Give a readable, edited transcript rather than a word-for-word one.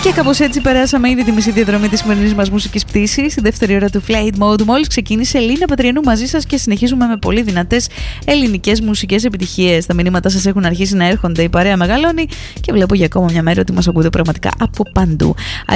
Και κάπως έτσι περάσαμε ήδη τη μισή διαδρομή της σημερινής μας μουσικής πτήσης. Η δεύτερη ώρα του Flight Mode μόλις ξεκίνησε. Λίνα Πατριανού μαζί σας και συνεχίζουμε με πολύ δυνατές ελληνικές μουσικές επιτυχίες. Τα μηνύματα σας έχουν αρχίσει να έρχονται, η παρέα μεγαλώνει και βλέπω για ακόμα μια μέρα ότι μας ακούτε πραγματικά από παντού.